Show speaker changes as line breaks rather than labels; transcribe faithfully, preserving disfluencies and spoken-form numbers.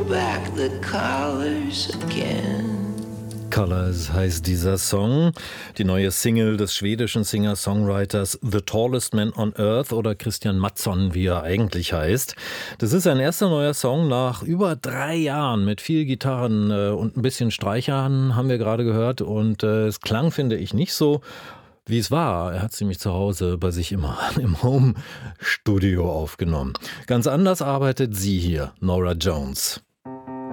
back the colors again.
Colors heißt dieser Song, die neue Single des schwedischen Singer-Songwriters The Tallest Man on Earth oder Christian Mattsson, wie er eigentlich heißt. Das ist ein erster neuer Song nach über drei Jahren mit viel Gitarren äh, und ein bisschen Streichern, haben wir gerade gehört. Und äh, es klang, finde ich, nicht so, wie es war. Er hat es nämlich zu Hause bei sich immer im Home-Studio aufgenommen. Ganz anders arbeitet sie hier, Norah Jones.